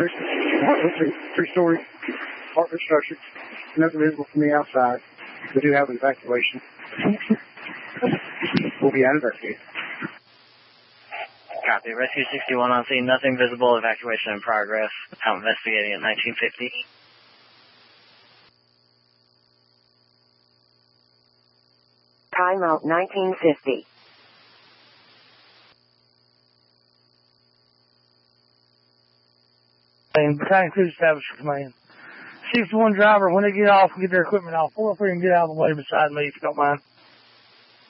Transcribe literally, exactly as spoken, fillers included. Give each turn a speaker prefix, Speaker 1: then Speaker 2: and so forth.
Speaker 1: three, three-story apartment structure. Nothing visible from the outside. We do have an evacuation. We'll be out of investigation.
Speaker 2: Copy. Rescue sixty-one on scene. Nothing visible. Evacuation in progress. Out investigating at nineteen fifty.
Speaker 3: Timeout nineteen fifty.
Speaker 4: Battalion Crew established command. sixty-one driver, when they get off, get their equipment off. Pull up here and get out of the way beside me if you don't mind.